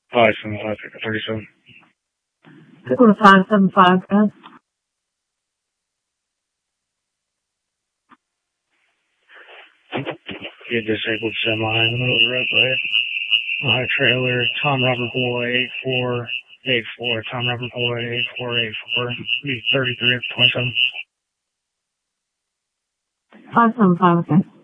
575, 37. Go to 575, guys. Get disabled semi in the middle of the roadway. Trailer, Tom Robert Boy, 8484, Tom Robert Boy, 8484, 33 27. 575, okay.